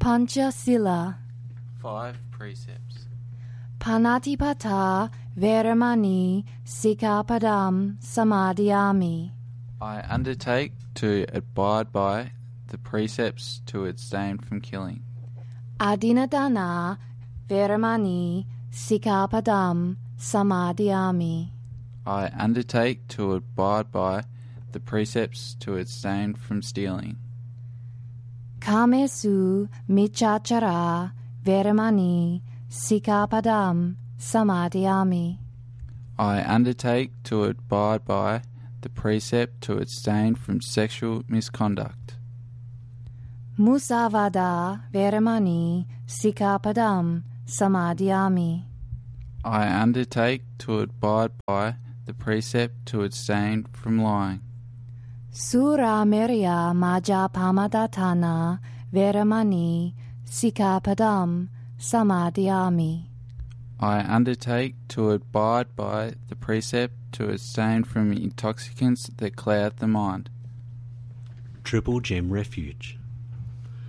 Panchasila. 5 precepts. Panatipata Veramani Sikapadam Samadhyami. I undertake to abide by the precepts to abstain from killing. Adinadana Veramani Sikapadam Samadhyami. I undertake to abide by the precepts to abstain from stealing. Kamesu Michachara Veramani Sikapadam Samadhyami. I undertake to abide by the precept to abstain from sexual misconduct. Musavada Veramani Sikapadam Samadhyami. I undertake to abide by the precept to abstain from lying. Sura Merya Maja Pamadatana Veramani Sikapadam Samadhyami. I undertake to abide by the precept to abstain from intoxicants that cloud the mind. Triple Gem Refuge.